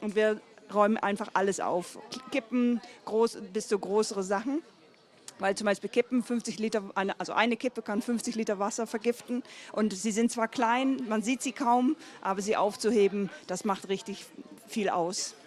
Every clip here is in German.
und wir räumen einfach alles auf. Kippen bis zu größere Sachen. Weil zum Beispiel Kippen 50 Liter, also eine Kippe kann 50 Liter Wasser vergiften und sie sind zwar klein, man sieht sie kaum, aber sie aufzuheben, das macht richtig viel aus.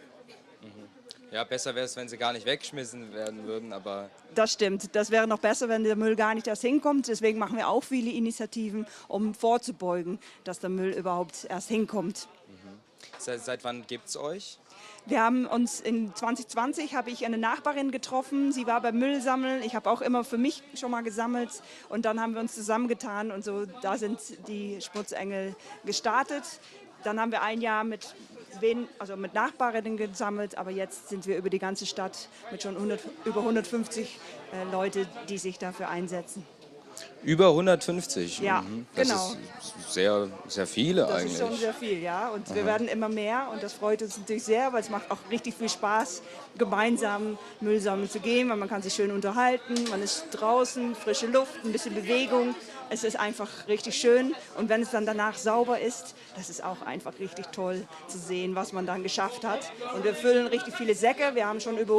Ja, besser wäre es, wenn sie gar nicht weggeschmissen werden würden, aber... Das stimmt, das wäre noch besser, wenn der Müll gar nicht erst hinkommt. Deswegen machen wir auch viele Initiativen, um vorzubeugen, dass der Müll überhaupt erst hinkommt. Seit wann gibt es euch? Wir haben uns in 2020, habe ich eine Nachbarin getroffen, sie war beim Müllsammeln, ich habe auch immer für mich schon mal gesammelt und dann haben wir uns zusammengetan und so, da sind die Schmutzengel gestartet. Dann haben wir ein Jahr mit Nachbarinnen gesammelt, aber jetzt sind wir über die ganze Stadt mit schon über 150 Leute, die sich dafür einsetzen. Über 150? Ja, das genau. ist sehr, sehr viele Das eigentlich. ist schon sehr viel, ja. Und wir werden immer mehr und das freut uns natürlich sehr, weil es macht auch richtig viel Spaß, gemeinsam Müll sammeln zu gehen, weil man kann sich schön unterhalten, man ist draußen, frische Luft, ein bisschen Bewegung. Es ist einfach richtig schön und wenn es dann danach sauber ist, das ist auch einfach richtig toll zu sehen, was man dann geschafft hat. Und wir füllen richtig viele Säcke, wir haben schon über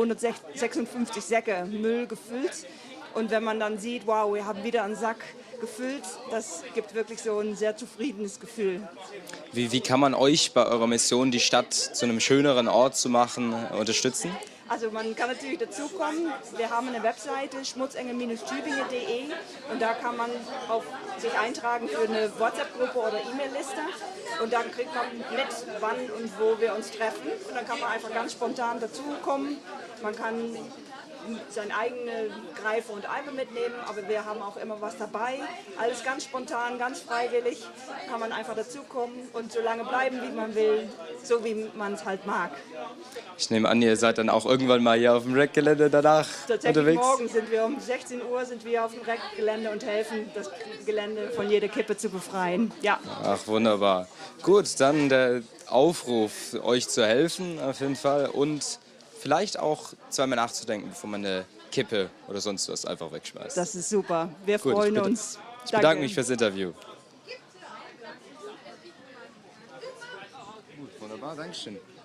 156 Säcke Müll gefüllt. Und wenn man dann sieht, wow, wir haben wieder einen Sack gefüllt, das gibt wirklich so ein sehr zufriedenes Gefühl. Wie kann man euch bei eurer Mission, die Stadt zu einem schöneren Ort zu machen, unterstützen? Also man kann natürlich dazukommen. Wir haben eine Webseite schmutzengel-tübingen.de und da kann man auch sich eintragen für eine WhatsApp-Gruppe oder E-Mail-Liste und dann kriegt man mit, wann und wo wir uns treffen und dann kann man einfach ganz spontan dazukommen. Man kann seine eigene Greife und Eimer mitnehmen, aber wir haben auch immer was dabei. Alles ganz spontan, ganz freiwillig, kann man einfach dazukommen und so lange bleiben, wie man will, so wie man es halt mag. Ich nehme an, ihr seid dann auch irgendwann mal hier auf dem Rec-Gelände danach Tatsächlich unterwegs? Morgen sind wir um 16 Uhr sind wir auf dem Rec-Gelände und helfen, das Gelände von jeder Kippe zu befreien. Ja. Ach, wunderbar. Gut, dann der Aufruf, euch zu helfen auf jeden Fall und vielleicht auch zweimal nachzudenken, bevor man eine Kippe oder sonst was einfach wegschmeißt. Das ist super. Wir Gut, freuen uns. Ich bedanke mich fürs Interview. Gut, wunderbar, Dankeschön.